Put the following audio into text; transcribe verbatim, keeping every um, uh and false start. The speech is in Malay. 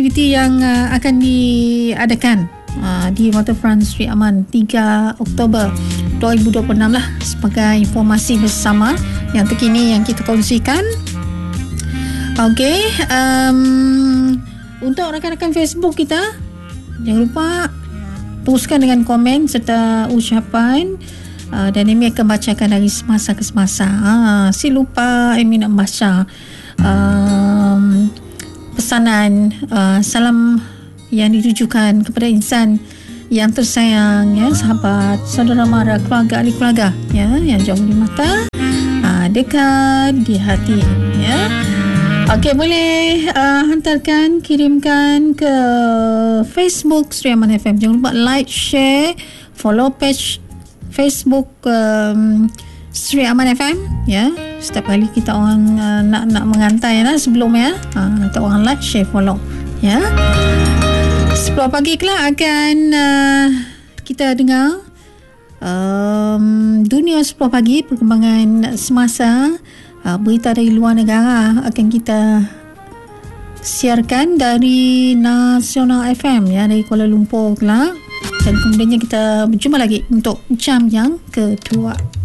aktiviti yang uh, akan diadakan uh, di Waterfront Sri Aman tiga Oktober dua ribu dua puluh enam lah, sebagai informasi bersama yang terkini yang kita kongsikan. Okey, um, untuk rakan-rakan Facebook kita, jangan lupa teruskan dengan komen serta ucapan, uh, dan Amy akan bacakan dari semasa ke semasa. Ha, si lupa Amy nak baca um, pesanan uh, salam yang ditujukan kepada insan yang tersayang, ya, sahabat, saudara mara, keluarga, ahli keluarga, ya, yang jauh di mata, uh, dekat di hati, ya. Okey, boleh uh, hantarkan, kirimkan ke Facebook Sri Aman F M. Jangan lupa like, share, follow page Facebook um, Sri Aman F M, ya. Setiap kali kita orang uh, nak nak mengantai lah sebelum, ya, uh, kita orang like, share, follow, ya. sepuluh pagi kelak akan uh, kita dengar um, Dunia sepuluh pagi, perkembangan semasa, uh, berita dari luar negara akan kita siarkan dari Nasional F M, ya, dari Kuala Lumpur kelak. Dan kemudiannya kita berjumpa lagi untuk jam yang kedua.